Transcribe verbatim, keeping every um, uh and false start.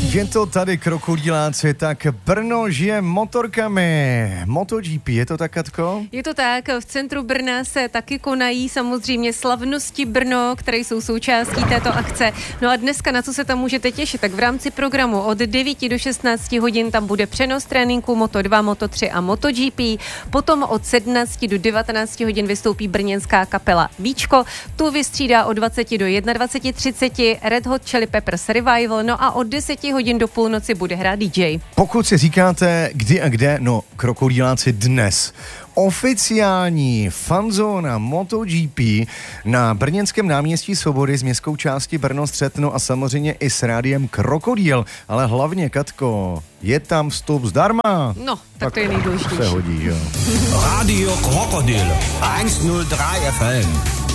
Je to tady, krokodýláci, tak Brno žije motorkami. MotoGP, je to tak, Katko? Je to tak, v centru Brna se taky konají samozřejmě slavnosti Brno, které jsou součástí této akce. No a dneska na co se tam můžete těšit, tak v rámci programu od devíti do šestnácti hodin tam bude přenos tréninku Moto dva, Moto tři a MotoGP. Potom od sedmnácti do devatenácti hodin vystoupí brněnská kapela Víčko. Tu vystřídá od dvaceti do dvaceti jedna třiceti Red Hot Chili Peppers Revival, no a od deseti hodin do půlnoci bude hrát D J. Pokud si říkáte, kdy a kde, no krokodýláci dnes. Oficiální fanzóna MotoGP na brněnském náměstí Svobody s městskou částí Brno Střetno a samozřejmě i s rádiem Krokodýl. Ale hlavně, Katko, je tam vstup zdarma. No, tak, tak to je nejdůležitější. Se hodí, jo. Radio Krokodýl esto nula tři F M.